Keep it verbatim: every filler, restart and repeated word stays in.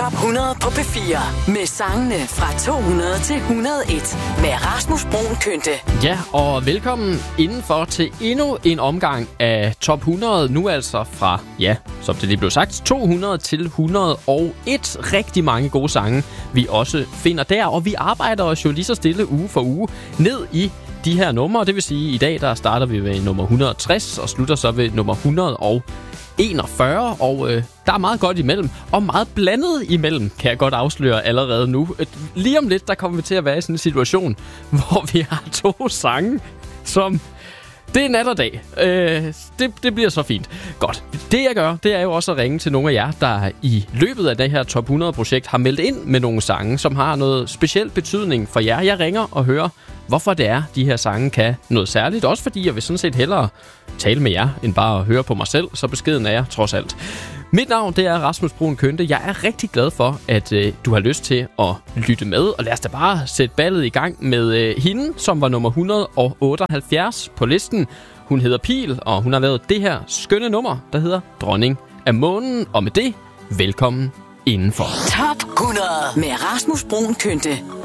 Top hundrede på P fire med sangene fra to hundrede til et hundrede og en med Rasmus Bruun Kynte. Ja, og velkommen indenfor til endnu en omgang af Top hundrede. Nu altså fra, ja, som det lige blev sagt, to hundrede til et hundrede og en. Rigtig mange gode sange, vi også finder der. Og vi arbejder os jo lige så stille uge for uge ned i de her numre. Det vil sige, at i dag der starter vi ved nummer et hundrede og tres og slutter så ved nummer et hundrede og enogfyrre, og øh, der er meget godt imellem, og meget blandet imellem, kan jeg godt afsløre allerede nu. Lige om lidt, der kommer vi til at være i sådan en situation, hvor vi har to sange, som det er nat og dag. Øh, det, det bliver så fint. Godt. Det jeg gør, det er jo også at ringe til nogle af jer, der i løbet af det her Top hundrede-projekt har meldt ind med nogle sange, som har noget speciel betydning for jer. Jeg ringer og hører, hvorfor det er, de her sange kan noget særligt. Også fordi jeg vil sådan set hellere tale med jer, end bare at høre på mig selv. Så beskeden er jeg trods alt. Mit navn, det er Rasmus Bruun Kynte. Jeg er rigtig glad for, at øh, du har lyst til at lytte med. Og lad os da bare sætte ballet i gang med øh, hende, som var nummer et hundrede og otteoghalvfjerds på listen. Hun hedder Pil, og hun har lavet det her skønne nummer, der hedder Dronning af Månen. Og med det, velkommen indenfor. Top hundrede med Rasmus Bruun Kynte.